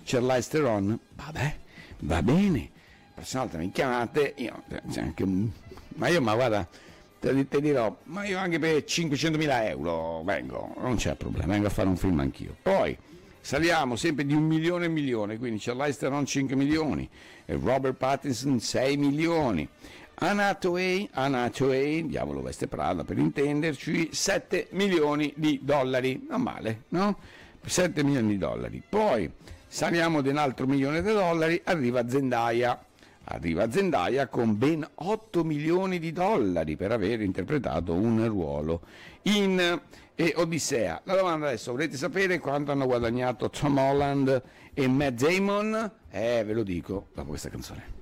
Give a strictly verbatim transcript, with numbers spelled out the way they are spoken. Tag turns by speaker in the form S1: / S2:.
S1: Charlize Theron, vabbè, va bene, la prossima volta mi chiamate, io, c'è anche un, ma io, ma guarda, te, te dirò, ma io anche per cinquecentomila euro vengo, non c'è problema, vengo a fare un film anch'io. Poi saliamo sempre di un milione e milione, quindi Charlize Theron cinque milioni, e Robert Pattinson sei milioni, Anna Hathaway, Anna Hathaway, diavolo veste Prada per intenderci, sette milioni di dollari, non male, no? sette milioni di dollari. Poi saliamo di un altro milione di dollari, arriva Zendaya, arriva Zendaya con ben otto milioni di dollari per aver interpretato un ruolo in eh, Odissea. La domanda adesso, volete sapere quanto hanno guadagnato Tom Holland e Matt Damon? Eh, ve lo dico dopo questa canzone.